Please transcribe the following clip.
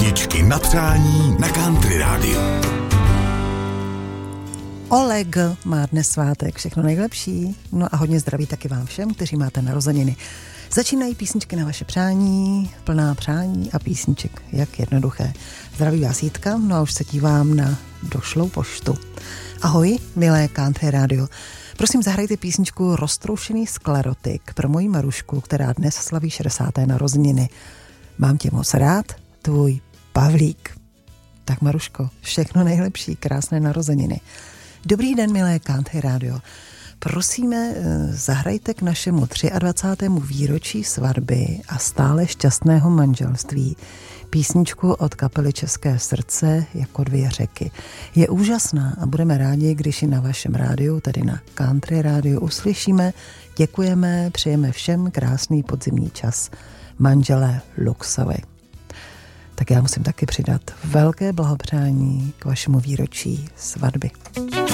Písničky na přání na Country Radio. Oleg má dnes svátek, všechno nejlepší, no a hodně zdraví taky vám všem, kteří máte narozeniny. Začínají písničky na vaše přání, plná přání a písniček, jak jednoduché. Zdraví vás Jitka, no a už se dívám na došlou poštu. Ahoj, milé Country Radio. Prosím, zahrajte písničku Roztroušený sklerotik pro moji Marušku, která dnes slaví 60. narozeniny. Mám tě moc rád, tvůj Pavlík. Tak Maruško, všechno nejlepší, krásné narozeniny. Dobrý den, milé Country Radio. Prosíme, zahrajte k našemu 23. výročí svatby a stále šťastného manželství písničku od kapely České srdce Jako dvě řeky. Je úžasná a budeme rádi, když ji na vašem rádiu, tedy na Country Radio, uslyšíme. Děkujeme, přejeme všem krásný podzimní čas. Manželé Luxovi. Tak já musím taky přidat velké blahopřání k vašemu výročí svatby.